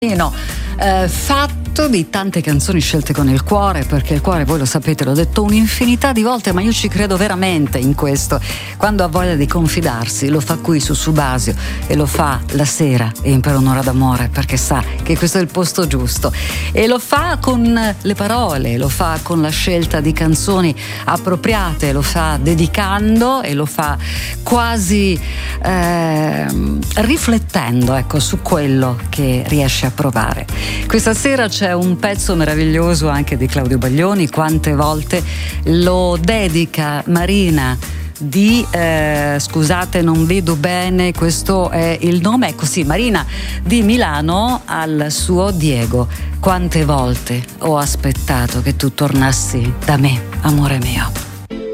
Fatto di tante canzoni scelte con il cuore, perché il cuore, voi lo sapete, l'ho detto un'infinità di volte, ma io ci credo veramente in questo. Quando ha voglia di confidarsi, lo fa qui su Subasio e lo fa la sera in Per un'ora d'amore, perché sa che questo è il posto giusto, e lo fa con le parole, lo fa con la scelta di canzoni appropriate, lo fa dedicando e lo fa quasi riflettendo, ecco, su quello che riesce a provare. Questa sera c'è un pezzo meraviglioso anche di Claudio Baglioni, Quante volte, lo dedica Marina di scusate, non vedo bene, questo è il nome, ecco sì, Marina di Milano al suo Diego. Quante volte ho aspettato che tu tornassi da me, amore mio.